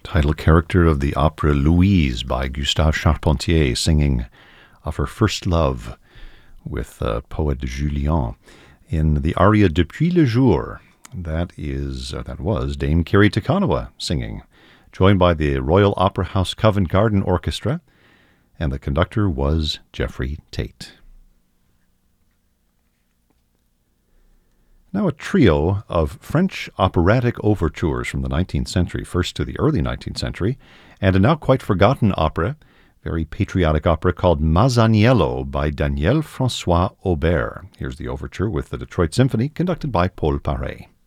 title character of the opera Louise by Gustave Charpentier, singing of her first love with poet Julien. In the aria Depuis le Jour, that was Dame Carrie Takanawa singing, joined by the Royal Opera House Covent Garden Orchestra, and the conductor was Geoffrey Tate. Now a trio of French operatic overtures from the 19th century, first to the early 19th century, and a now quite forgotten opera, very patriotic opera called Masaniello by Daniel François Aubert. Here's the overture with the Detroit Symphony, conducted by Paul Paré.